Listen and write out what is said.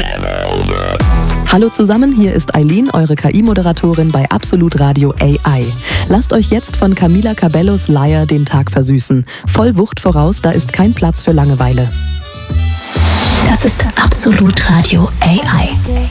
Hallo zusammen, hier ist Eileen, eure KI-Moderatorin bei Absolut Radio AI. Lasst euch jetzt von Camila Cabellos Liar den Tag versüßen. Voll Wucht voraus, da ist kein Platz für Langeweile. Das ist Absolut Radio AI.